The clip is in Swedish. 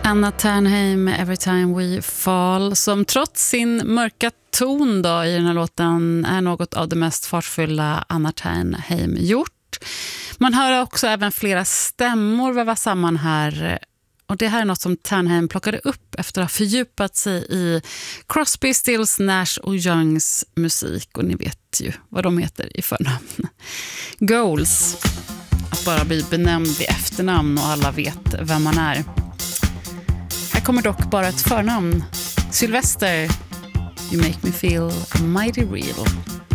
Anna Ternheim, Every Time We Fall, som trots sin mörka ton då i den här låten är något av det mest fartfylla Anna Ternheim gjort. Man hör också även flera stämmor väva samman här, och det här är något som Ternheim plockade upp efter att ha fördjupat sig i Crosby, Stills, Nash och Youngs musik, och ni vet ju vad de heter i förnamn. Goals, att bara bli benämnd vid efternamn och alla vet vem man är. Här kommer dock bara ett förnamn. Sylvester, You Make Me Feel Mighty Real.